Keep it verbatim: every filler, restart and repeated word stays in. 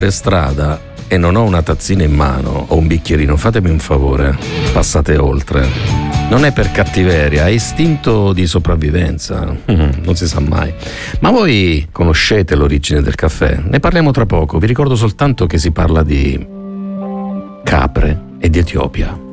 per strada e non ho una tazzina in mano o un bicchierino, fatemi un favore, passate oltre. Non è per cattiveria, è istinto di sopravvivenza, non si sa mai. Ma voi conoscete l'origine del caffè? Ne parliamo tra poco, vi ricordo soltanto che si parla di capre e di Etiopia.